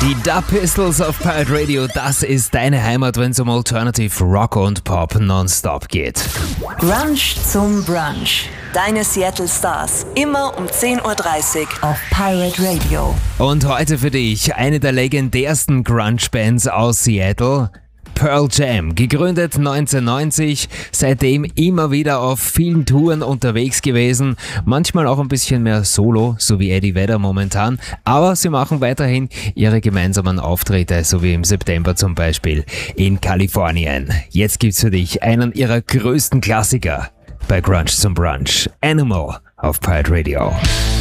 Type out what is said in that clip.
Die Dub Pistols auf Pirate Radio, das ist deine Heimat, wenn es um Alternative Rock und Pop nonstop geht. Grunge zum Brunch. Deine Seattle Stars. Immer um 10.30 Uhr auf Pirate Radio. Und heute für dich eine der legendärsten Grunge-Bands aus Seattle. Pearl Jam, gegründet 1990, seitdem immer wieder auf vielen Touren unterwegs gewesen, manchmal auch ein bisschen mehr solo, so wie Eddie Vedder momentan, aber sie machen weiterhin ihre gemeinsamen Auftritte, so wie im September zum Beispiel in Kalifornien. Jetzt gibt's für dich einen ihrer größten Klassiker bei Grunge zum Brunch, Animal auf Pirate Radio.